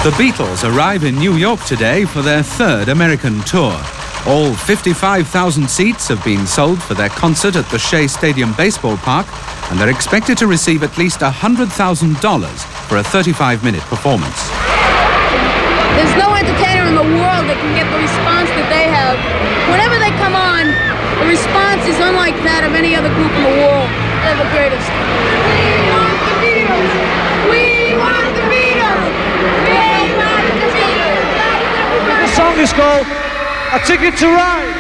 The Beatles arrive in New York today for their third American tour. All 55,000 seats have been sold for their concert at the Shea Stadium Baseball Park, and they're expected to receive at least $100,000 for a 35-minute performance. There's no entertainer in the world that can get the response that they have. Whenever they come on, the response is unlike that of any other group in the world. They're the greatest. We want the Beatles! We want the Beatles! We want the Beatles! The song is called A Ticket to Ride.